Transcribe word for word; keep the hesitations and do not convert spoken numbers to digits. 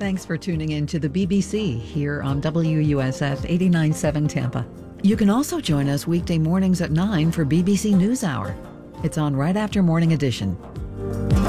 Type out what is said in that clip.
Thanks for tuning in to the B B C here on W U S F eighty-nine point seven Tampa. You can also join us weekday mornings at nine for B B C NewsHour. It's on right after Morning Edition.